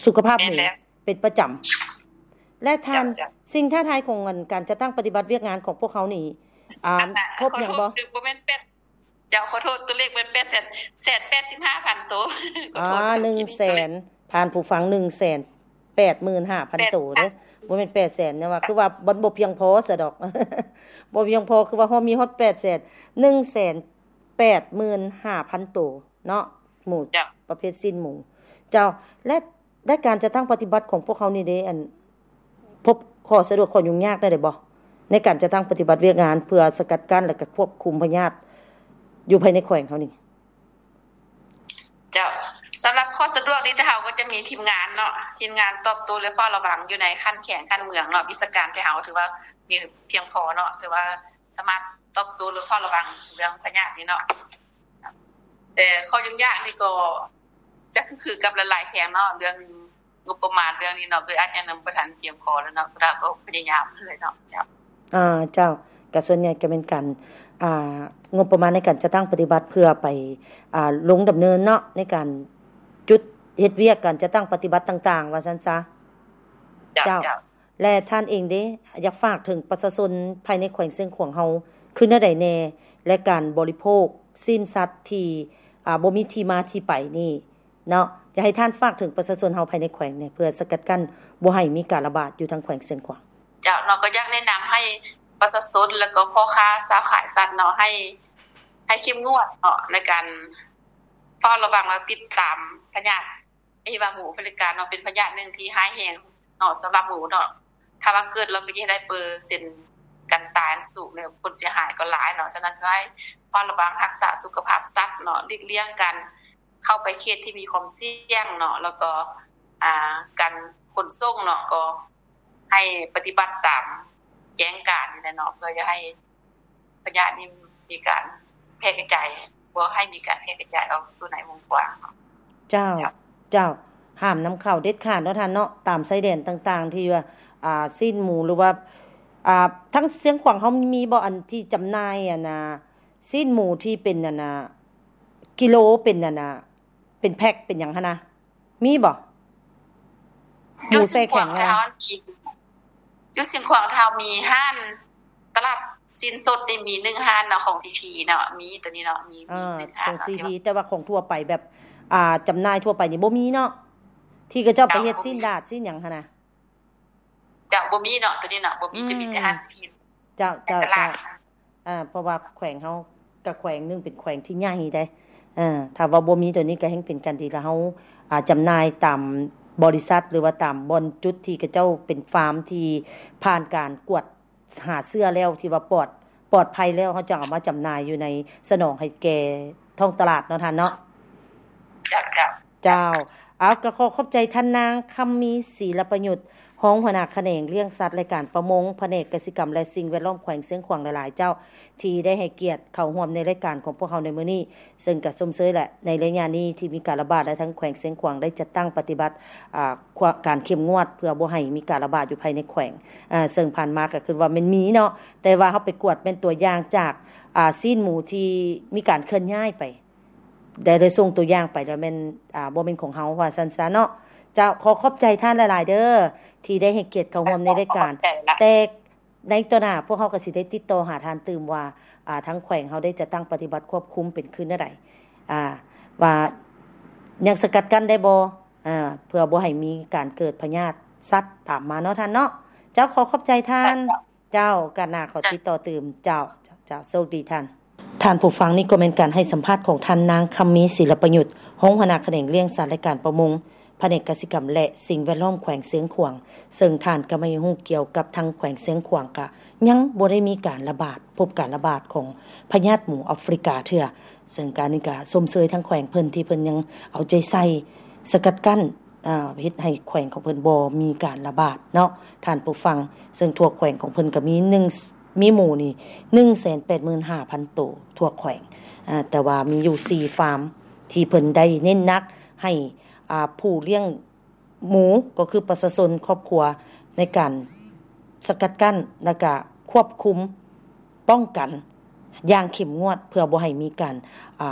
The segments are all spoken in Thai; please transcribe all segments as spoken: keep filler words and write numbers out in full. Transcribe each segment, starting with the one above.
สุขภาพหมูเป็นประจำและทานสิ่งท้าทายของการจะตั้งปฏิบัติเวียกงานของพวกเขานี่อ่าพบหยังบ่บ่แม่นเป็ดเจ้าขอโทษตัวเลขเป็นแปดแสน แสนแปดสิบห้าพันตัวอ่า หนึ่งแสน ผ่านผู้ฟัง หนึ่งแสนแปดหมื่นห้าพัน ตัวเด้อบ่แม่นแปดแสนนะว่าคือว่าบ่บ่เพียงพอซะดอกบ่เพียงพอคือว่าเฮามีฮอดแปดแสน หนึ่งแสนแปดหมื่นห้าพัน ตัวเนาะหมูประเภทสิ้นหมูเจ้าและและการจะตั้งปฏิบัติของพวกเขานี่เด้อันพบข้อสะดวกข้อยุ่งยากได้บ่ในการจะตั้งปฏิบัติเวียกงานเพื่อสกัดกั้นและก็ควบคุมพยาธิอยู่ภายในแขวงเขานี่เจ้าสำหรับข้อสะดวกนี่เฮาก็จะมีทีมงานเนาะทีมงานตอบโต้และเฝ้าระวังอยู่ในขั้นแขวงขั้นเมืองเนาะวิชาการที่เฮาถือว่ามีเพียงพอเนาะถือว่าสามารถตอบโต้หรือเฝ้าระวังเรื่องพยาธินี่เนาะแต่ข้อยุ่งยากนี่ก็จะคือกับหลายๆแขวงเนาะเรื่องงบประมาณเรื่องนี้เนาะคืออาจจะนำบ่ทันเพียงพอแล้วเนาะเราก็พยายามเลยเนาะเจ้าอ่าเจ้าก็ส่วนใหญ่ก็เป็นการอ่างบประมาณในการจะตั้งปฏิบัติเพื่อไปอ่าลงดำเนินเนาะในการจุดเฮ็ดเวียกกันจะตั้งปฏิบัติต่างๆว่าซั่นซะเจ้าและท่านเองเด้อยากฝากถึงประชาชนภายในแขวงเชียงขวางเฮาคือแนวใดแน่และการบริโภคสิ้นสัตว์ที่อ่าบ่มีที่มาที่ไปนี่เนาะอยากให้ท่านฝากถึงประชาชนเฮาภายในแขวงเนี่ยเพื่อสกัดกั้นบ่ให้มีการระบาดอยู่ทางแขวงเชียงขวางเจ้าเนาะก็อยากแนะนําให้ประชาชนแล้วก็พ่อค้าสาขายสัตว์เนาะให้ให้เข้มงวดเนาะในการเฝ้าระวังและติดตามพยาธิไอ้ว่าหมูแอฟริกาเนาะเป็นพยาธินึงที่ร้ายแรงเนาะสําหรับหมูเนาะถ้าว่าเกิดเราก็จะได้เปอร์เซ็นต์การตายสูงเนี่ยผลเสียหายก็หลายเนาะฉะนั้นก็ให้เฝ้าระวังรักษาสุขภาพสัตว์เนาะหลีกเลี่ยงกันเข้าไปเขตที่มีความเสี่ยงเนาะแล้วก็อ่าการขนส่งเนาะก็ให้ปฏิบัติตามแจ้งการนี่แหละเนาะเพื่อจะให้พยาธินี้มีการแพร่กระจายบ่ให้มีการแพร่กระจายออกสู่ในวงกว้างเนาะเจ้าเจ้าห้ามนําเข้าเด็ดขาดเนาะท่านเนาะตามชายแดนต่างๆที่ว่าอ่าสิ้นหมูหรือว่าอ่าทั้งเสียงขวางเฮามีบ่อันที่จำหน่ายอ่ะนะสิ้นหมูที่เป็นน่ะนะกิโลเป็นน่ะนะเป็นแพ็คเป็นหยังหั่นนะมีบ่หมูใส่แข็งอ่ะอยู่เสียงขวางเฮามีห้านตลาดสิ้นสดได้มีหนึ่งห้านเนาะของ ซี พี เนาะมีตัวนี้เนาะมีมีหนึ่งห้านของ ซี พี แต่ว่าของทั่วไปแบบอ่าจำหน่ายทั่วไปนี่บ่มีเนาะที่เขาเจ้าไปเฮ็ดสิ้นดาดสิ้นหยังหั่นน่ะจ้ะบ่มีเนาะตัวนี้เนาะบ่มีจะมีแต่ห้าน ซี พีเจ้าๆอ่าเพราะว่าแขวงเฮาก็แขวงนึงเป็นแขวงที่ใหญ่เด้เออถ้าว่าบ่มีตัวนี้ก็แฮงเป็นกันดีแล้วเฮาอ่าจำหน่ายตามบริษัทหรือว่าตามบ่อนจุดที่เขาเจ้าเป็นฟาร์มที่ผ่านการกวดหาเสื้อแล้วที่ว่าปลอดปลอดภัยแล้วเฮาจะเอามาจำหน่ายอยู่ในสนองให้แก่ท้องตลาดเนาะท่านเนาะจ้ะเจ้าเอาก็ขอขอบใจท่านนางคำมีศรีละประยุทธ์ห้องหัวหน้าแขนงเลี้ยงสัตว์รายการประมงแผนกกสิกรรมและสิ่งแวดล้อมแขวงเชียงขวางหลายๆเจ้าที่ได้ให้เกียรติเข้าร่วมในรายการของพวกเฮาในมื้อนี้ซึ่งก็สมเสยแหละในระยะนี้ที่มีการระบาดและทั้งแขวงเชียงขวางได้จัดตั้งปฏิบัติอ่าการเข้มงวดเพื่อบ่ให้มีการระบาดอยู่ภายในแขวงอ่าซึ่งผ่านมาก็คือว่ามันมีเนาะแต่ว่าเฮาไปกวดเป็นตัวอย่างจากอ่าซีนหมูที่มีการเคลื่อนย้ายไปได้ได้ส่งตัวอย่างไปแล้วแม่นอ่าบ่แม่นของเฮาว่าซั่นซะเนาะเจ้าขอขอบใจท่านหลายๆเด้อที่ได้ให้เกียรติเข้าร่วมในรายการแต่ในตัวหน้าพวกเฮาก็สิได้ติดต่อหาท่านตื่มว่าอ่าทั้งแขวงเฮาได้จะตั้งปฏิบัติควบคุมเป็นคืนใดอ่าว่ายังสกัดกั้นได้บ่อ่าเพื่อบ่ให้มีการเกิดพยาธิสัตว์ตามมาเนาะท่านเนาะเจ้าขอขอบใจท่านเจ้ากันหน้าขอติดต่อตื่มเจ้าเจ้าโชคดีท่านท่านผู้ฟังนี่ก็เป็นการให้สัมภาษณ์ของท่านนางคำมีศิลปยุทธ์ห้องหัวหน้าแขนงเลี้ยงสัตว์รายการประมงแผนกกสิกรรมและสิ่งแวดล้อมแขวงเสียงขวางซึ่งท่านก็ไม่ฮู้เกี่ยวกับทางแขวงเสียงขวางกะยังบ่ได้มีการระบาดพบการระบาดของพยาธิหมูแอฟริกาเทื่อซึ่งการนี้ก็สมเสยทางแขวงเพิ่นที่เพิ่นยังเอาใจใส่สกัดกั้นอ่าเฮ็ดให้แขวงของเพิ่นบ่มีการระบาดเนาะท่านผู้ฟังซึ่งทั่วแขวงของเพิ่นก็มีหนึ่งมีหมูนี่ หนึ่งแสนแปดหมื่นห้าพัน ตัวทั่วแขวงอ่าแต่ว่ามีอยู่สี่ฟาร์มที่เพิ่นได้เน้นหนักให้อ่าผู้เลี้ยงหมูก็คือประชาชนครอบครัวในการสกัดกั้นและก็ควบคุมป้องกันอย่างเข้มงวดเพื่อบ่ให้มีการอ่า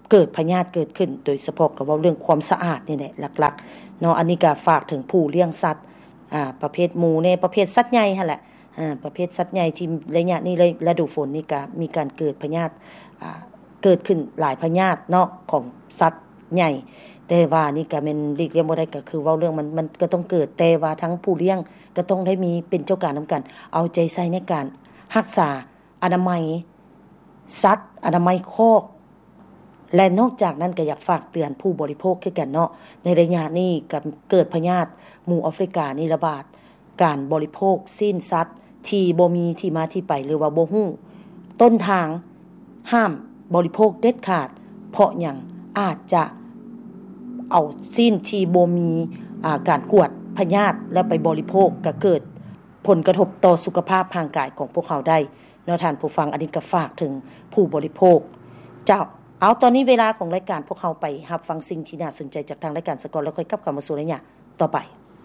เกิดพยาธิเกิดขึ้นโดยเฉพาะก็เว้าเรื่องความสะอาดนี่แหละหลักๆเนาะอันนี้ก็ฝากถึงผู้เลี้ยงสัตว์อ่าประเภทหมูเนี่ยประเภทสัตว์ใหญ่หั่นแหละอ่าประเภทสัตว์ใหญ่ที่ระยะนี้เลยฤดูฝนนี่ก็มีการเกิดพยาธิอ่าเกิดขึ้นหลายพยาธิเนาะของสัตว์ใหญ่แต่ว่านี่ก็แม่นหลีกเลี่ยงบ่ได้ก็คือเว้าเรื่องมันมันก็ต้องเกิดแต่ว่าทั้งผู้เลี้ยงก็ต้องได้มีเป็นเจ้าการนำกันเอาใจใส่ในการรักษาอนามัยสัตว์อนามัยคอกและนอกจากนั้นก็อยากฝากเตือนผู้บริโภคคือกันเนาะในระยะนี้ก็เกิดพยาธิหมู่แอฟริกานี่ระบาดการบริโภคสิ้นสัตว์ที่บ่มีที่มาที่ไปหรือว่าบ่ฮู้ต้นทางห้ามบริโภคเด็ดขาดเพราะหยังอาจจะเอาสิ้นที่บ่มีอ่าการกวดพยาธิแล้วไปบริโภคก็เกิดผลกระทบต่อสุขภาพร่างกายของพวกเขาได้เนาะท่านผู้ฟังอันนี้ก็ฝากถึงผู้บริโภคเจ้าเอาตอนนี้เวลาของรายการพวกเขาไปรับฟังสิ่งที่น่าสนใจจากทางรายการสกอร์แล้วค่อยกลับเข้ามาสู่รายการต่อไป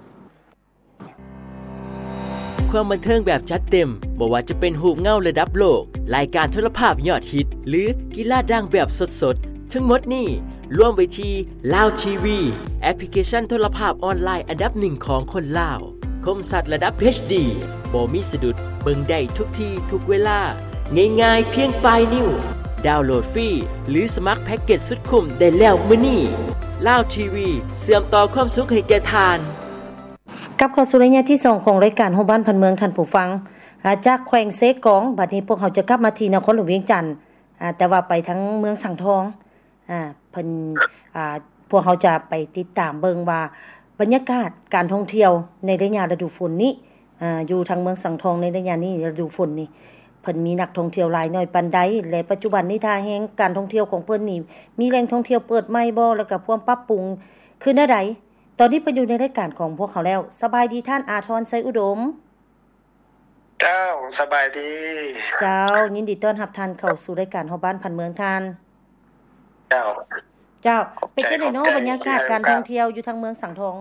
ความบันเทิงแบบจัดเต็มบ่ว่าจะเป็นหูปเงาระดับโลกรายการโทรภาพยอดฮิตหรือกีฬาดังแบบสดๆทั้งหมดนี้รวมไว้ที่ Lao ที วี แอปพลิเคชันโทรภาพออนไลน์อันดับหนึ่งของคนลาวคมสัตว์ระดับ เอช ดี บ่มีสะดุดเบิ่งได้ทุกที่ทุกเวลาง่ายๆเพียงปลายนิ้วดาวน์โหลดฟรีหรือสมัครแพ็กเกจสุดคุ้มได้แล้วมื้อนี้ Lao ที วี เชื่อมต่อความสุขให้แก่ทานกลับเข้าสู่ระยะที่สองของรายการโฮบ้านพันเมืองท่านผู้ฟังจากแขวงเซกองบัดนี้พวกเขาจะกลับมาที่นครหลวงเวียงจันทน์แต่ว่าไปทั้งเมืองสังทองอ่าเพิ่นอ่าพวกเขาจะไปติดตามเบิ่งว่าบรรยากาศการท่องเที่ยวในระยะฤดูฝนนี้อ่าอยู่ทางเมืองสังทองในระยะนี้ฤดูฝนนี้เพิ่นมีนักท่องเที่ยวหลายน้อยปานใดและปัจจุบันนี้ท่าแห่งการท่องเที่ยวของเพิ่นนี่มีแหล่งท่องเที่ยวเปิดใหม่บ่แล้วก็พวกปรับปรุงคือแนวใดตอนนี้เพิ่นอยู่ในรายการของพวกเขาแล้วสบายดีท่านอาทรไสอุดมเจ้าสบายดีเจ้ายินดีต้อนรับท่านเข้าสู่รายการเฮาบ้านพันเมืองท่านเจ้าเจ้าเป็นจังได๋เนาะบรรยากาศการท่องเที่ยวอยู่ทางเมืองสังทอง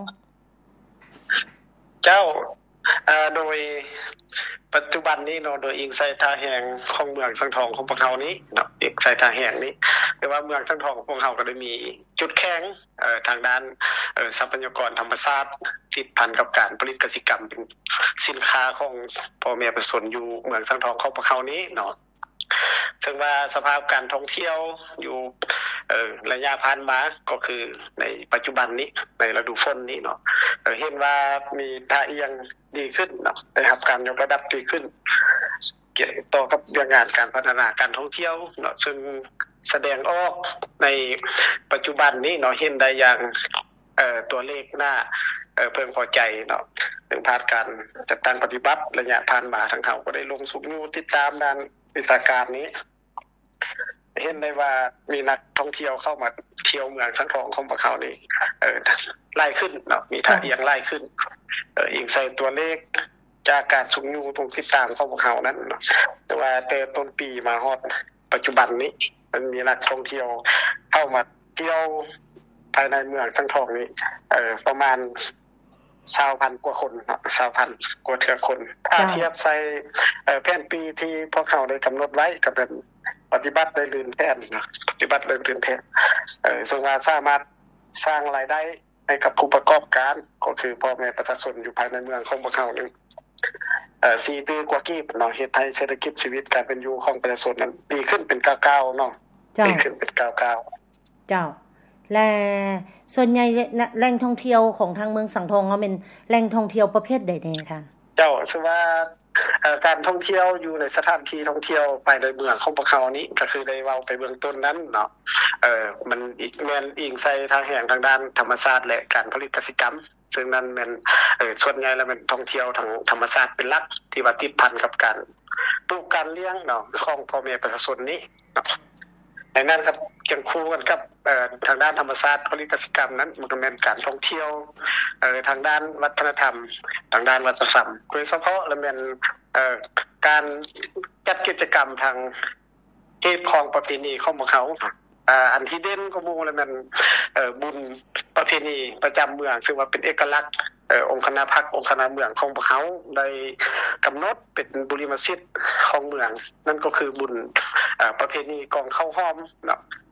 เจ้าเอ่อโดยปัจจุบันนี้เนาะโดยอิงไซท่าแห่งของเมืองสังทองของพวกเฮานี้เนาะอิงไซท่าแห่งนี้แต่ว่าเมืองสังทองของพวกเฮาก็ได้มีจุดแข็งเอ่อทางด้านเอ่อทรัพยากรธรรมชาติติดพันกับการผลิตกสิกรรมเป็นสินค้าของพ่อแม่ประชาชนอยู่เมืองสังทองของพวกเฮานี้เนาะซึ่งว่าสภาพการท่องเที่ยวอยู่เอ่อระยะผ่านมาก็คือในปัจจุบันนี้ในฤดูฝนนี้เนาะเอ่อเห็นว่ามีท่าเอียงดีขึ้นเนาะได้รับการยกระดับดีขึ้นเกี่ยวต่อกับเรื่องงานการพัฒนาการท่องเที่ยวเนาะซึ่งแสดงออกในปัจจุบันนี้เนาะเห็นได้อย่างเอ่อตัวเลขหน้าเอ่อเพิ่งพอใจเนาะถึงภาคการจัดตั้งปฏิบัติระยะผ่านมาทางเฮาก็ได้ลงสู่อยู่ติดตามด้านวิชาการนี้เห็นได้ว่ามีนักท่องเที่ยวเข้ามาเที่ยวเมืองสังทองของพวกเขานี่เอ่อไล่ขึ้นเนาะมีท่าเอียงไล่ขึ้นเอ่ออิงใส่ตัวเลขจากการสุงอยู่ตรงติดตามของพวกเขานั้นเนาะแต่ว่าแต่ต้นปีมาฮอดปัจจุบันนี้มันมีนักท่องเที่ยวเข้ามาเที่ยวภายในเมืองสังทองนี้เอ่อประมาณยี่สิบพันกว่าคนเนาะยี่สิบพันกว่าเทื่อคนถ้าเทียบใส่เอ่อแผนปีที่พวกเขาได้กำหนดไว้ก็เป็นปฏิบัติได้ลื่นแล่นเนาะปฏิบัติได้ลื่นแล่นเอ่อซึ่งว่าสามารถสร้างรายได้ให้กับผู้ประกอบการก็คือพ่อแม่ประชาชนอยู่ภายในเมืองของพวกเขานี่เอ่อสี่ตื้อกว่ากีบเนาะเฮ็ดให้เศรษฐกิจชีวิตการเป็นอยู่ของประชาชนนั้นดีขึ้นเป็นก้าวๆเนาะดีขึ้นเป็นก้าวๆเจ้าและส่วนใหญ่แหล่งท่องเที่ยวของทางเมืองสังทองเฮาเป็นแหล่งท่องเที่ยวประเภทใดแน่ท่านเจ้าซึ่งว่าเอ่อการท่องเที่ยวอยู่ในสถานที่ท่องเที่ยวภายในเมืองของพวกเขานี้ก็คือได้เว้าไปเบื้องต้นนั้นเนาะเอ่อมันอีกแม่นอิงใส่ทางแห่งทางด้านธรรมชาติและการผลิตกสิกรรมซึ่งนั้นแม่นเอ่อส่วนใหญ่แล้วมันท่องเที่ยวทางธรรมชาติเป็นหลักที่ว่าติดพันกับการปลูกการเลี้ยงเนาะของพ่อแม่ประชาชนนี้เนาะในนั้นครับจังคู่กันกับเอ่อทางด้านธรรมชาติผลิตกสิกรรมนั้นมันก็เป็นการท่องเที่ยวเอ่อทางด้านวัฒนธรรมทางด้านวัฒนธรรมโดยเฉพาะแล้วเป็นเอ่อการจัดกิจกรรมทางเฮ็ดของประเพณีของพวกเขาอ่าอันที่เด่นก็หมู่แล้วมันเอ่อบุญประเพณีประจำเมืองซึ่งว่าเป็นเอกลักษณ์เอ่อองค์คณะพรรคองค์คณะเมืองของพวกเขาได้กำหนดเป็นบุริมสิทธิ์ของเมืองนั่นก็คือบุญเอ่อประเพณีกองข้าวหอมเนาะ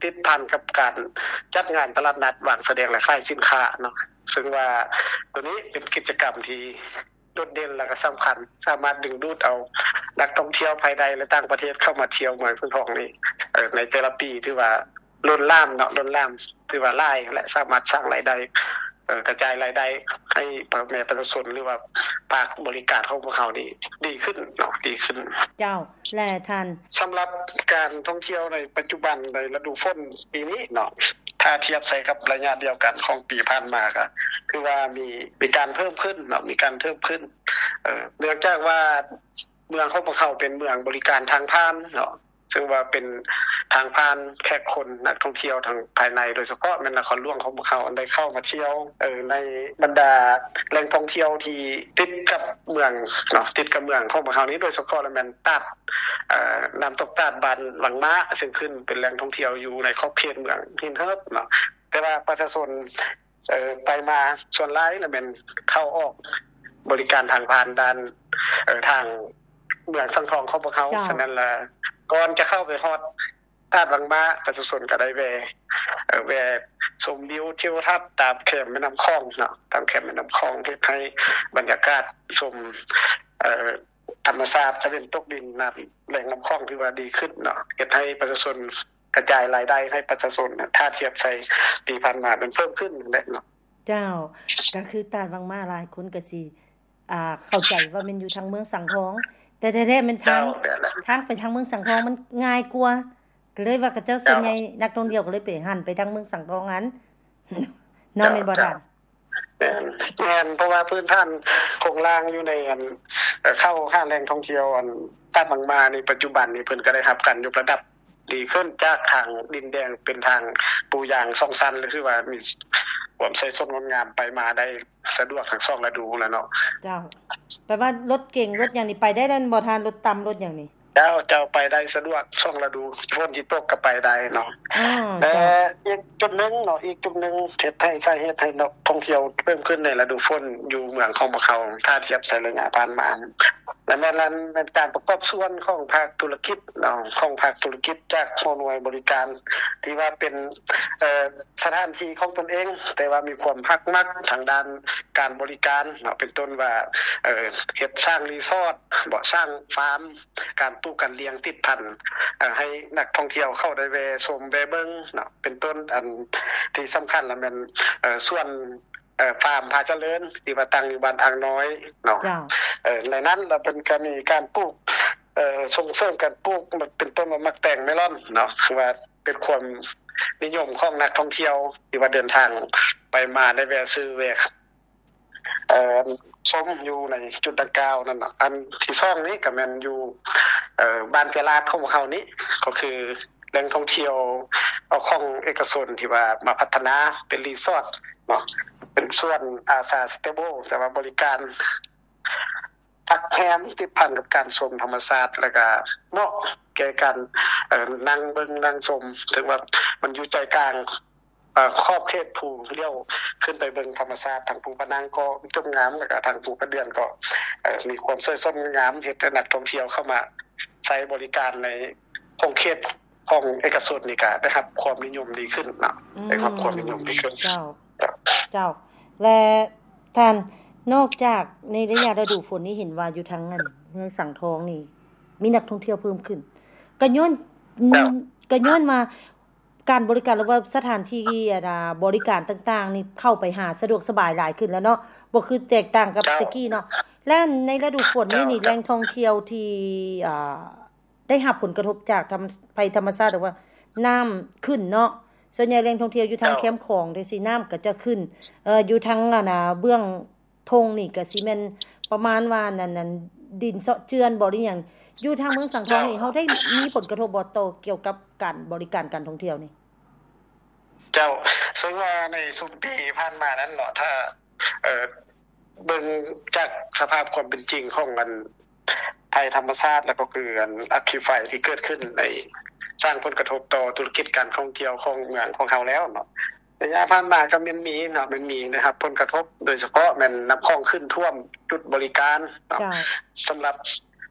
ติดพันกับการจัดงานตลาดนัดวางแสดงและขายสินค้าเนาะซึ่งว่าตัวนี้เป็นกิจกรรมที่โดดเด่นและก็สำคัญสามารถดึงดูดเอานักท่องเที่ยวภายในและต่างประเทศเข้ามาเที่ยวเมืองสังทองนี้เอ่อในแต่ละปีที่ว่าล้นล่ามเนาะล้นล่ามที่ว่าหลายและสามารถสร้างรายได้เอ่อกระจายรายได้ให้พ่อแม่ประชาชนหรือว่าภาคบริการของพวกเขานี่ดีขึ้นเนาะดีขึ้นเจ้าแลท่านสำหรับการท่องเที่ยวในปัจจุบันในฤดูฝนปีนี้เนาะถ้าเทียบใส่กับระยะเดียวกันของปีผ่านมาก็คือว่ามีมีการเพิ่มขึ้นเนาะมีการเพิ่มขึ้นเอ่อเนื่องจากว่าเมืองของพวกเขาเป็นเมืองบริการทางผ่านเนาะซึ่งว่าเป็นทางผ่านแขกคนนักท่องเที่ยวทางภายในโดยเฉพาะแม่นครหลวงของพวกเขาได้เข้ามาเที่ยวเอ่อในบรรดาแหล่งท่องเที่ยวที่ติดกับเมืองเนาะติดกับเมืองของพวกเขานี้โดยเฉพาะแล้วแม่นตัดเอ่อน้ำตกตาดบันหลังม้าซึ่งขึ้นเป็นแหล่งท่องเที่ยวอยู่ในขอบเขตเมืองหินเฮิบเนาะแต่ว่าประชาชนเอ่อไปมาส่วนหลายแล้วแม่นเข้าออกบริการทางผ่านด้านเอ่อทางเมืองสังทองของพวกเขาฉะนั้นล่ะก่อนจะเข้าไปฮอดตาดบางม้าประชาชนก็ได้แวะเอ่อแวะชมวิวทิวทัศน์ตามแคมแม่น้ำคลองเนาะตามแคมแม่น้ำคลองที่ให้บรรยากาศชมเอ่อธรรมชาติตะวันตกดินน้ำแหล่งน้ำคลองที่ว่าดีขึ้นเนาะเฮ็ดให้ประชาชนกระจายรายได้ให้ประชาชนถ้าเทียบใส่ปีผ่านมามันเพิ่มขึ้นแหละเนาะเจ้าก็คือตาดบางม้าหลายคนก็สิอ่าเข้าใจว่ามันอยู่ทางเมืองสังทองแต่แท้ๆมันทางทางไปทางเมืองสังทองมันง่ายกว่าก็เลยว่าเขาเจ้าส่วนใหญ่นักท่องเที่ยวก็เลยไปหันไปทางเมืองสังทองนั้นเนาะแม่นบ่ท่านแม่นแม่นเพราะว่าพื้นฐานโครงล่างอยู่ในอันเอ่อเข้าค่าแรงท่องเที่ยวอันตาดบางม้าในปัจจุบันนี่เพิ่นก็ได้รับการยกระดับดีขึ้นจากทางดินแดงเป็นทางปูยางสองชั้นเลยคือว่ามีความสวยสดงดงามไปมาได้สะดวกทั้งสองฤดูแล้วเนาะเจ้าแปลว่ารถเก่งรถอย่างนี้ไปได้แล้วบ่ทานรถต่ำรถอย่างนี้เจ้าเจ้าไปได้สะดวกสองฤดูฝนที่ตกก็ไปได้เนาะอ๋อแต่อีกจุดนึงเนาะอีกจุดนึงเฮ็ดให้สาเหตุให้นักท่องเที่ยวเพิ่มขึ้นในฤดูฝนอยู่เมืองของพวกเขาถ้าเทียบใส่ระยะผ่านมาและแม่นนั้นเป็นการประกอบส่วนของภาคธุรกิจเนาะของภาคธุรกิจจากหน่วยบริการที่ว่าเป็นเอ่อสถานที่ของตนเองแต่ว่ามีความภักมักทางด้านการบริการเนาะเป็นต้นว่าเอ่อเฮ็ดสร้างรีสอร์ทบ่สร้างฟาร์มการปลูกการเลี้ยงติดพันธุ์เอ่อให้นักท่องเที่ยวเข้าได้แวะชมแวะเบิ่งเนาะเป็นต้นอันที่สำคัญแล้วแม่นเอ่อส่วนเอ่อฟาร์มพาเจริญที่ว่าตั้งอยู่บ้านอ่างน้อยเนาะเอ่อในนั้นเราเป็นก็มีการปลูกเอ่อส่งเสริมการปลูกเป็นต้นมะมักแตงเมลอนเนาะคือว่าเป็นความนิยมของนักท่องเที่ยวที่ว่าเดินทางไปมาได้แวะซื้อแวะเอ่อชมอยู่ในจุดดังกล่าวนั่นน่ะอันที่สองนี้ก็แม่นอยู่เอ่อบ้านเปียลาดของพวกเขานี้ก็คือแหล่งท่องเที่ยวเอาของเอกชนที่ว่ามาพัฒนาเป็นรีสอร์ทเนาะเป็นส่วนอาสาสเตเบิลแต่ว่าบริการพักแรมติดพันกับการชมธรรมชาติแล้วก็เหมาะแก่การเอ่อนั่งเบิ่งนั่งชมถึงว่ามันอยู่ใจกลางเอ่อขอบเขตภูเลี้ยวขึ้นไปเบิ่งธรรมชาติทางภูพนังก็จงงามแล้วก็ทางภูกระเดือนก็เอ่อมีความสวยสดงามเฮ็ดให้นักท่องเที่ยวเข้ามาใช้บริการในของเขตของเอกชนนี่ก็ได้รับความนิยมดีขึ้นเนาะได้รับความนิยมดีขึ้นเจ้าเจ้าและท่านนอกจากในระยะฤดูฝนนี้เห็นว่าอยู่ทางนั้นเมืองสังทองนี่มีนักท่องเที่ยวเพิ่มขึ้นก็ย้อนก็ย้อนมาการบริการหรือว่าสถานที่อ่าบริการต่างๆนี่เข้าไปหาสะดวกสบายหลายขึ้นแล้วเนาะบ่คือแตกต่างกับแต่กี้เนาะและในฤดูฝนนี้นี่แหล่งท่องเที่ยวที่อ่าได้รับผลกระทบจากธรรมภัยธรรมชาติหรือว่าน้ำขึ้นเนาะส่วนใหญ่แหล่งท่องเที่ยวอยู่ทางแคมป์ของจังซี่น้ำก็จะขึ้นเอ่ออยู่ทางอ่ะนะเบื้องทงนี่ก็สิแม่นประมาณว่านั่นๆดินเซาะเจือนบ่หรือหยังอยู่ทางเมืองสังทองนี่เฮาได้มีผลกระทบบ่ต่อเกี่ยวกับการบริการการท่องเที่ยวนี่เจ้าซึ่งว่าในสุมปีผ่านมานั้นเนาะถ้าเอ่อเบิ่งจากสภาพความเป็นจริงของมันภัยธรรมชาติแล้วก็คืออันอัคคีไฟที่เกิดขึ้นในสร้างผลกระทบต่อธุรกิจการท่องเที่ยวของเมืองของเขาแล้วเนาะระยะผ่านมาก็มันมีเนาะมันมีนะครับผลกระทบโดยเฉพาะแม่นน้ำคลองขึ้นท่วมจุดบริการเนาะสำหรับ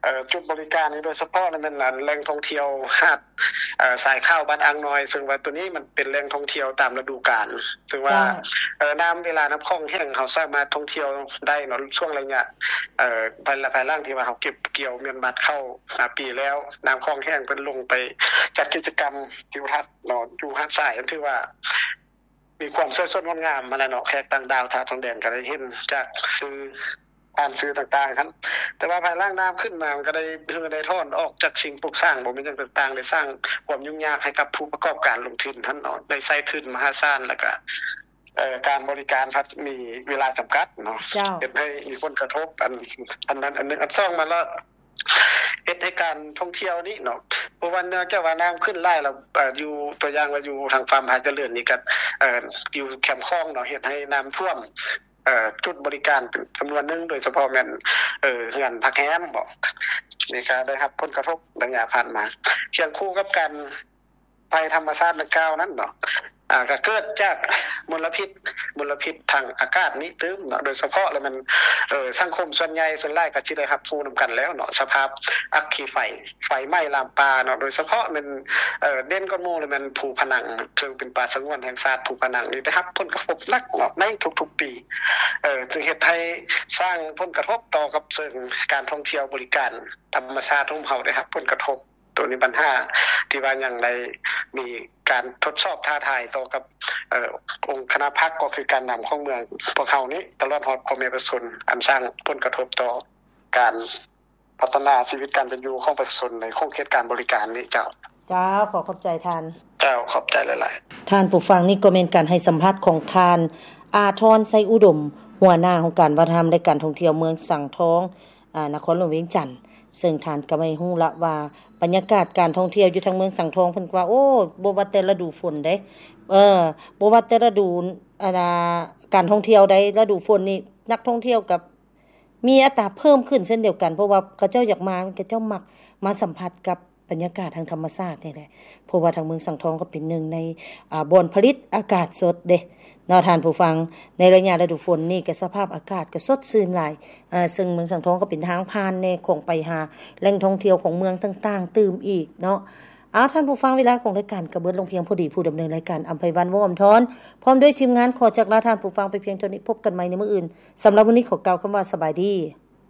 เอ่อจุดบริการนี้โดยเฉพาะนั่นเป็นแหล่งท่องเที่ยวหาดเอ่อสายข้าวบ้านอ่างน้อยซึ่งว่าตัวนี้มันเป็นแหล่งท่องเที่ยวตามฤดูกาลซึ่งว่าเอ่อน้ำเวลาน้ำคลองแห้งเฮาสามารถท่องเที่ยวได้เนาะช่วงระยะเอ่อภายภายหลังที่ว่าเฮาเก็บเกี่ยวเมียนบัดเข้าปีแล้วน้ำคลองแห้งเพิ่นลงไปจัดกิจกรรมทิวทัศน์เนาะอยู่หาดทรายถือว่ามีความสวยสดงดงามมาแล้วเนาะแขกต่างดาวทางทางแดนก็ได้เห็นจากสื่ออ่านสื่อต่างๆครับแต่ว่าภายหลังน้ำขึ้นมามันก็ได้เฮือได้ถอนออกจากสิ่งปลูกสร้างบ่มีหยังต่างๆได้สร้างความยุ่งยากให้กับผู้ประกอบการลงทุนท่านเนาะได้ใช้ทุนมหาศาลแล้วก็เอ่อการบริการพัดมีเวลาจำกัดเนาะเฮ็ดให้มีผลกระทบอันอันนั้นอันนึงอันสองมาแล้วเฮ็ดให้การท่องเที่ยวนี้เนาะเพราะว่าเนื่องจากว่าน้ำขึ้นหลายแล้วเอ่ออยู่ตัวอย่างว่าอยู่ทางฟาร์มหาเจริญนี่ก็เอ่ออยู่แคมป์คลองเนาะเฮ็ดให้น้ำท่วมเอ่อจุดบริการเป็นจำนวนนึงโดยเฉพาะแม่นเอ่อเฮือนพักแรมบ่นี่ก็ได้รับผลกระทบระยะผ่านมาเคียงคู่กับการภัยธรรมชาติดังกล่าวนั้นเนาะอ่าก็เกิดจากมลพิษมลพิษทางอากาศนี้ตึมเนาะโดยเฉพาะแล้วมันเอ่อสังคมส่วนใหญ่ส่วนหลายก็สิได้รับรู้นํากันแล้วเนาะสภาพอัคคีไฟไฟไหม้ลามป่าเนาะโดยเฉพาะมันเอ่อเด่นก้อนหมู่แล้วมันภูผนังซึ่งเป็นป่าสงวนแห่งชาติภูผนังนี่ได้รับผลกระทบหนักเนาะในทุกๆปีเอ่อจึงเฮ็ดให้สร้างผลกระทบต่อกับเชิงการท่องเที่ยวบริการธรรมชาติของเฮาได้รับผลกระทบตัวนี้ปัญหาที่ว่าอย่างไรมีการทดสอบท้าทายต่อกับเอ่อองค์คณะพรรคก็คือการนําของเมืองพวกเฮานี้ตลอดฮอดพ่อแม่ประชาชนอันสร้างผลกระทบต่อการพัฒนาชีวิตการเป็นอยู่ของประชาชนในโครงเหตุการบริการนี้เจ้าจ้าขอขอบใจท่านเจ้าขอบใจหลายๆท่านผู้ฟังนี่ก็เป็นการให้สัมภาษณ์ของท่านอาทรไสอุดมหัวหน้าของการวัฒนธรรมและการท่องเที่ยวเมืองสังทองอ่านครหลวงเวียงจันทน์ซึ่งท่านก็ไม่ฮู้ละว่าบรรยากาศการท่องเที่ยวอยู่ทางเมืองสังทองเพิ่นว่าโอ้บ่ว่าแต่ฤดูฝนเด้เออบ่ว่าแต่ฤดูอ่าการท่องเที่ยวใดฤดูฝนนี่นักท่องเที่ยวกับมีอัตราเพิ่มขึ้นเช่นเดียวกันเพราะว่าเขาเจ้าอยากมาเขาเจ้ามักมาสัมผัสกับบรรยากาศทางธรรมชาตินี่แหละเพราะว่าทางเมืองสังทองก็เป็นหนึ่งในอ่าบ่อนผลิตอากาศสดเด้เนาะท่านผู้ฟังในระยะฤดูฝนนี่ก็สภาพอากาศก็สดชื่นหลายอ่าซึ่งเมืองสังทองก็เป็นทางผ่านในของไปหาแหล่งท่องเที่ยวของเมืองต่างๆตื่มอีกเนาะอ้าวท่านผู้ฟังเวลาของรายการก็เบิดลงเพียงพอดีผู้ดำเนินรายการอำไพวันวอมทอนพร้อมด้วยทีมงานขอจากลาท่านผู้ฟังไปเพียงเท่านี้พบกันใหม่ในมื้ออื่นสำหรับวันนี้ขอกล่าวคำว่าสบายดี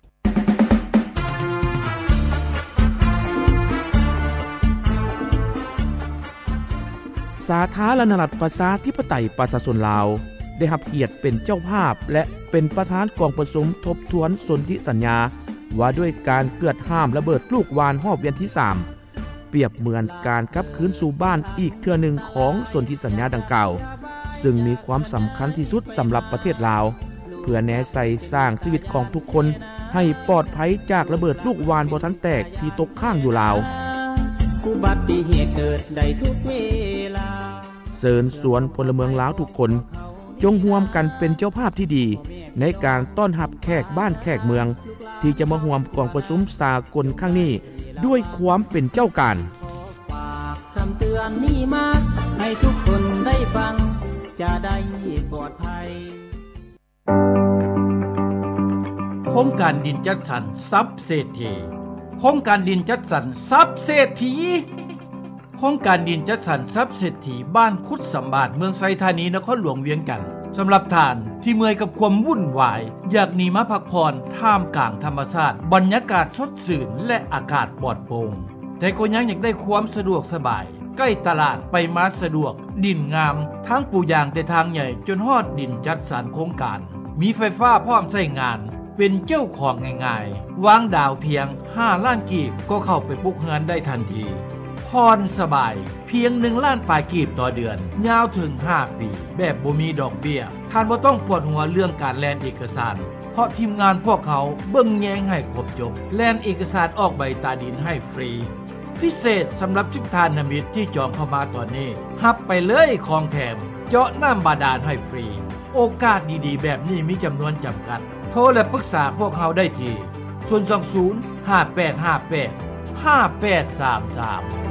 สาธารณรัฐประชาธิปไตยประชาชนลาวได้รับเกียรติเป็นเจ้าภาพและเป็นประธานกองประชุมทบทวนสนธิสัญญาว่าด้วยการเกิดห้ามระเบิดลูกวานรอบเวียนที่สามเปรียบเหมือนการกลับคืนสู่บ้านอีกเทื่อหนึ่งของสนธิสัญญาดังกล่าวซึ่งมีความสำคัญที่สุดสำหรับประเทศลาวเพื่อแน่ใส่สร้างชีวิตของทุกคนให้ปลอดภัยจากระเบิดลูกวานบ่ทันแตกที่ตกข้างอยู่ลาวอุบัติเหตุเกิดได้ทุกเวลาเชิญชวนพลเมืองลาวทุกคนจงร่วมกันเป็นเจ้าภาพที่ดีในการต้อนรับแขกบ้านแขกเมืองที่จะมาร่วมกองประชุมสากลครั้งนี้ด้วยความเป็นเจ้าการฝากคำเตือนนี้มาให้ทุกคนได้ฟังจะได้ปลอดภัยโครงการดินจัดสรรทรัพย์เศรษฐีโครงการดินจัดสรรทรัพย์เศรษฐีโครงการดินจัดสรรทรัพย์เศรษฐีบ้านคุดสำบาทเมืองไซธานีนครหลวงเวียงจันทน์สำหรับท่านที่เมื่อยกับความวุ่นวายอยากหนีมาพักผ่อนท่ามกลางธรรมชาติบรรยากาศสดชื่นและอากาศปลอดโปร่งแต่ก็ยังอยากได้ความสะดวกสบายใกล้ตลาดไปมาสะดวกดินงามทั้งปูยางแต่ทางใหญ่จนฮอดดินจัดสรรโครงการมีไฟฟ้าพร้อมใช้งานเป็นเจ้าของง่ายๆวางดาวเพียงห้าล้านกีบก็เข้าไปปลูกเฮือนได้ทันทีพรสบายเพียงหนึ่งล้านปลายกีบต่อเดือนยาวถึงห้าปีแบบบ่มีดอกเบี้ยท่านบ่ต้องปวดหัวเรื่องการแลนเอกสารเพราะทีมงานพวกเขาเบิ่งแยงให้ครบจบแลนเอกสารออกใบตาดินให้ฟรีพิเศษสำหรับทุกท่านนมิตรที่จองเข้ามาตอนนี้รับไปเลยของแถมเจาะน้ำบาดาลให้ฟรีโอกาสดีๆแบบนี้มีจำนวนจำกัดโทรและปรึกษาพวกเขาได้ที่ศูนย์ สอง ศูนย์ ห้า แปด ห้า แปด ห้า แปด สาม สาม